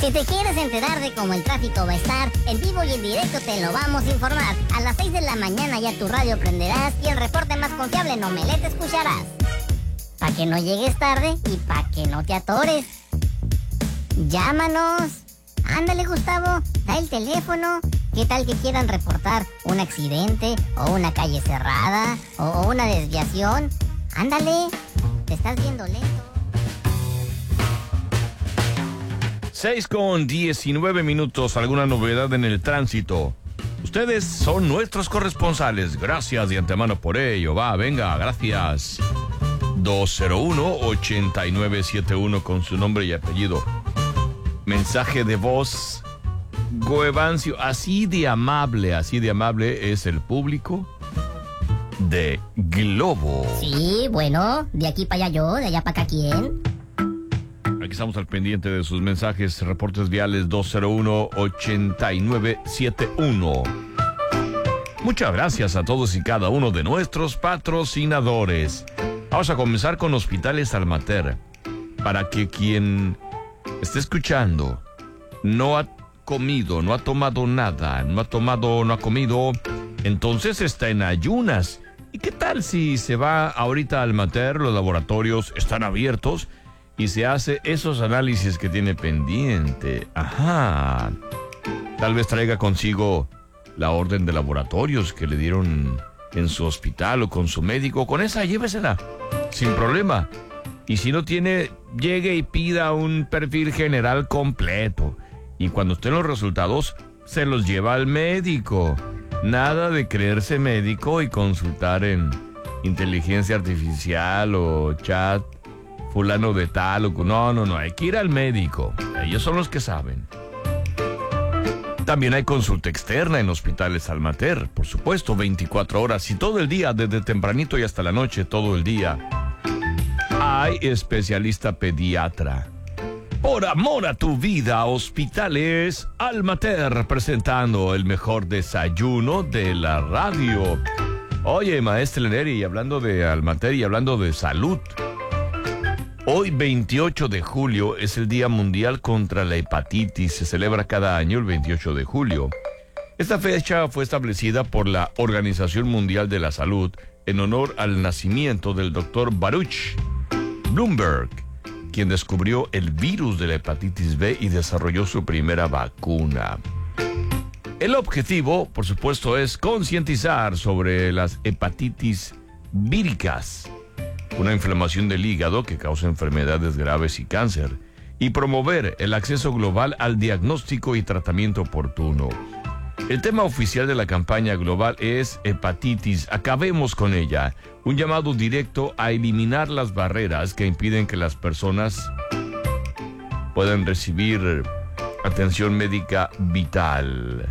Si te quieres enterar de cómo el tráfico va a estar, en vivo y en directo te lo vamos a informar. A las 6 de la mañana ya tu radio prenderás y el reporte más confiable en Omelette escucharás. Pa' que no llegues tarde y pa' que no te atores. Llámanos. Ándale, Gustavo, da el teléfono. ¿Qué tal que quieran reportar un accidente o una calle cerrada o una desviación? Ándale, te estás viendo lento. 6:19. ¿Alguna novedad en el tránsito? Ustedes son nuestros corresponsales. Gracias de antemano por ello. Venga, gracias. 201-8971 con su nombre y apellido. Mensaje de voz. Goevancio, así de amable es el público de Globo. Sí, bueno, de aquí para allá yo, de allá para acá quién. Aquí estamos al pendiente de sus mensajes, reportes viales 201-8971. Muchas gracias a todos y cada uno de nuestros patrocinadores. Vamos a comenzar con Hospitales Almater. Para que quien esté escuchando no ha comido, no ha tomado nada, no ha comido, entonces está en ayunas. ¿Y qué tal si se va ahorita al Almater? Los laboratorios están abiertos y se hace esos análisis que tiene pendiente. Ajá. Tal vez traiga consigo la orden de laboratorios que le dieron en su hospital o con su médico. Con esa llévesela, sin problema. Y si no tiene, llegue y pida un perfil general completo. Y cuando estén los resultados, se los lleva al médico. Nada de creerse médico y consultar en inteligencia artificial o chat fulano de tal. No, hay que ir al médico. Ellos son los que saben. También hay consulta externa en Hospitales Almater, por supuesto, 24 horas y todo el día, desde tempranito y hasta la noche, todo el día. Hay especialista pediatra. Por amor a tu vida, Hospitales Almater, presentando el mejor desayuno de la radio. Oye, maestra Leneri, hablando de Almater y hablando de salud. Hoy, 28 de julio, es el Día Mundial contra la Hepatitis. Se celebra cada año el 28 de julio. Esta fecha fue establecida por la Organización Mundial de la Salud en honor al nacimiento del Dr. Baruch Blumberg, quien descubrió el virus de la hepatitis B y desarrolló su primera vacuna. El objetivo, por supuesto, es concientizar sobre las hepatitis víricas, una inflamación del hígado que causa enfermedades graves y cáncer, y promover el acceso global al diagnóstico y tratamiento oportuno. El tema oficial de la campaña global es hepatitis, acabemos con ella, un llamado directo a eliminar las barreras que impiden que las personas puedan recibir atención médica vital.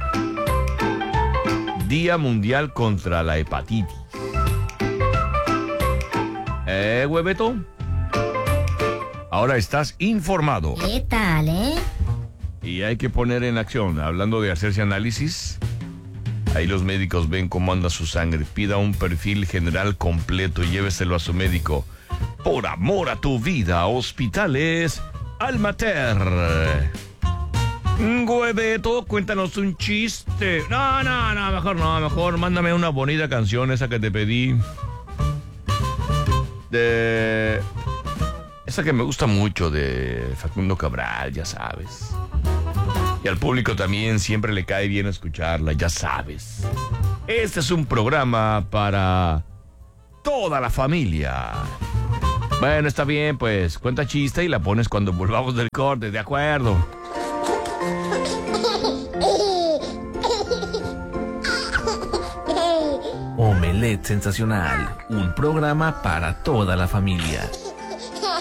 Día Mundial contra la Hepatitis. Hueveto, ahora estás informado. ¿Qué tal, Y hay que poner en acción, hablando de hacerse análisis, ahí los médicos ven cómo anda su sangre. Pida un perfil general completo y lléveselo a su médico. Por amor a tu vida, Hospitales Almater. Hueveto, cuéntanos un chiste. No, mejor mándame una bonita canción, esa que te pedí. Esa que me gusta mucho, de Facundo Cabral, ya sabes. Y al público también siempre le cae bien escucharla, ya sabes. Este es un programa para toda la familia. Bueno, está bien, pues cuenta chiste y la pones cuando volvamos del corte, ¿de acuerdo? Omelette Sensacional, un programa para toda la familia.